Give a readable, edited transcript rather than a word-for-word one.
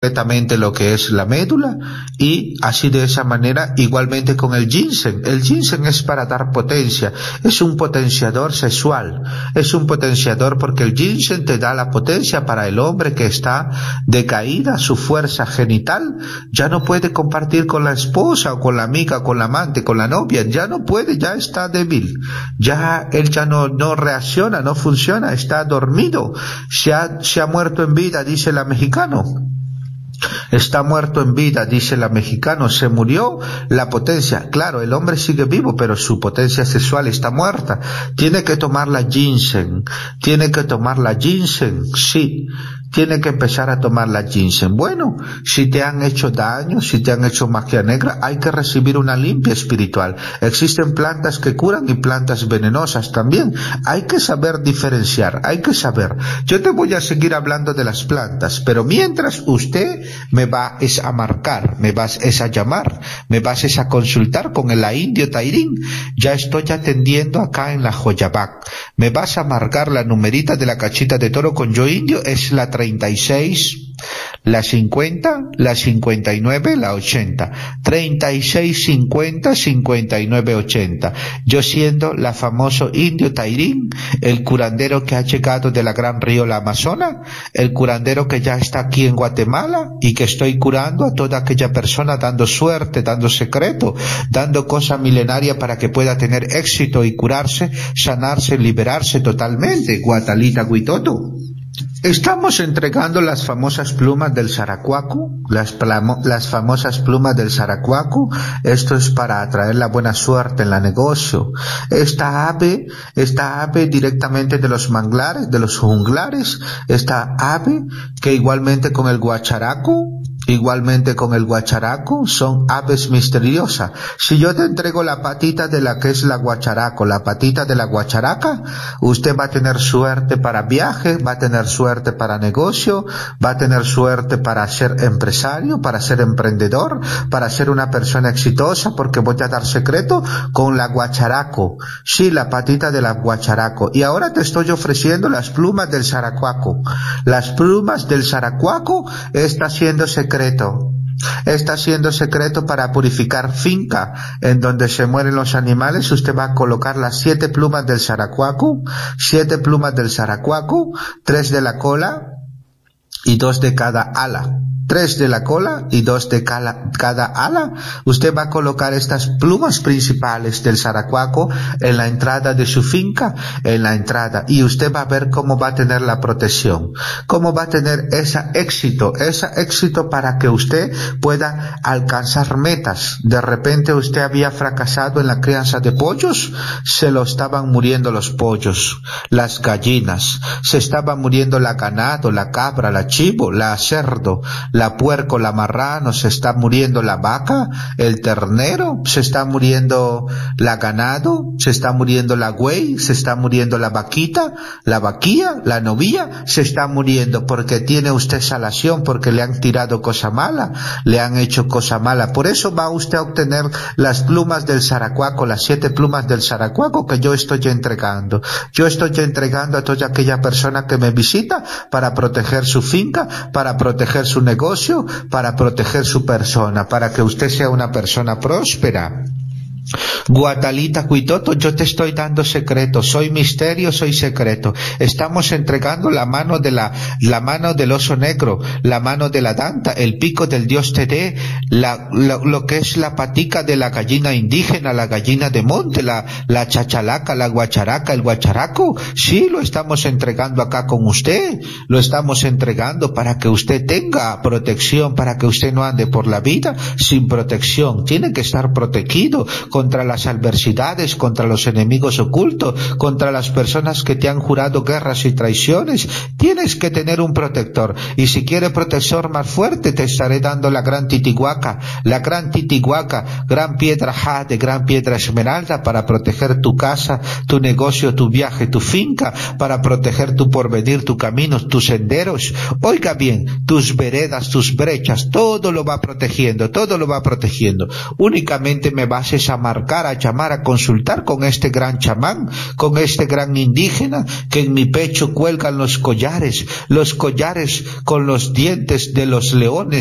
completamente lo que es la médula, y así de esa manera igualmente con el ginseng. El ginseng es para dar potencia, es un potenciador sexual, es un potenciador porque el ginseng te da la potencia para el hombre que está decaída, su fuerza genital ya no puede compartir con la esposa o con la amiga, con la amante, con la novia, ya no puede, ya está débil, ya él ya no reacciona, no funciona, está dormido, se ha muerto en vida, dice la mexicana. Está muerto en vida, dice la mexicana, se murió la potencia. Claro, el hombre sigue vivo, pero su potencia sexual está muerta. Tiene que tomar la ginseng, sí. Tiene que empezar a tomar la ginseng. Bueno, si te han hecho daño, si te han hecho magia negra, hay que recibir una limpia espiritual. Existen plantas que curan y plantas venenosas también. Hay que saber diferenciar, hay que saber. Yo te voy a seguir hablando de las plantas, pero mientras usted me va a marcar, me vas a llamar, me vas a consultar con el indio Tairín. Ya estoy atendiendo acá en la Joyabac. Me vas a marcar la numerita de la cachita de toro con yo indio, es la 36, la 50, la 59, la 80. 36, 50, 59, 80. Yo siendo la famoso indio Tairín, el curandero que ha llegado de la gran río la Amazona, el curandero que ya está aquí en Guatemala y que estoy curando a toda aquella persona, dando suerte, dando secreto, dando cosa milenaria para que pueda tener éxito y curarse, sanarse, liberarse totalmente. Guatalita Guitoto. Estamos entregando las famosas plumas del Saracuacu, las famosas plumas del Saracuacu. Esto es para atraer la buena suerte en el negocio. Esta ave directamente de los manglares, de los junglares, esta ave que igualmente con el guacharaco, son aves misteriosas. Si yo te entrego la patita de la que es la guacharaco, la patita de la guacharaca, usted va a tener suerte para viaje, va a tener suerte para negocio, va a tener suerte para ser empresario, para ser emprendedor, para ser una persona exitosa, porque voy a dar secreto con la guacharaco. Sí, la patita de la guacharaco. Y ahora te estoy ofreciendo las plumas del Saracuaco. Las plumas del Saracuaco está siendo secreto. Está siendo secreto para purificar finca en donde se mueren los animales. Usted va a colocar las 7 plumas del Saracuaco, 3 de la cola y 2 de cada ala. 3 de la cola y 2 de cada ala. Usted va a colocar estas plumas principales del Saracuaco en la entrada de su finca, y usted va a ver cómo va a tener la protección, cómo va a tener ese éxito para que usted pueda alcanzar metas. De repente usted había fracasado en la crianza de pollos, se lo estaban muriendo los pollos, las gallinas, se estaba muriendo la ganado, la cabra, la chivo, la cerdo, la puerco, la marrano, se está muriendo la vaca, el ternero, se está muriendo la ganado, se está muriendo la güey, se está muriendo la vaquita, la vaquilla, la novilla, se está muriendo porque tiene usted salación, porque le han tirado cosa mala, le han hecho cosa mala. Por eso va usted a obtener las plumas del Saracuaco, las 7 plumas del Saracuaco que yo estoy entregando. Yo estoy entregando a toda aquella persona que me visita para proteger su finca, para proteger su negocio, para proteger su persona, para que usted sea una persona próspera. Guatalita Cuitoto, yo te estoy dando secreto, soy misterio, soy secreto. Estamos entregando la mano del oso negro, la mano de la danta, el pico del dios Teré, lo que es la patica de la gallina indígena, la gallina de monte, la chachalaca, la guacharaca, el guacharaco. Sí, lo estamos entregando acá con usted, lo estamos entregando para que usted tenga protección, para que usted no ande por la vida sin protección. Tiene que estar protegido contra las adversidades, contra los enemigos ocultos, contra las personas que te han jurado guerras y traiciones. Tienes que tener un protector, y si quiere protector más fuerte te estaré dando la gran titihuaca, gran piedra jade, gran piedra esmeralda, para proteger tu casa, tu negocio, tu viaje, tu finca, para proteger tu porvenir, tu camino, tus senderos. Oiga bien, tus veredas, tus brechas, todo lo va protegiendo. Únicamente me vas a marcar, a llamar, a consultar con este gran chamán, con este gran indígena, que en mi pecho cuelgan los collares con los dientes de los leones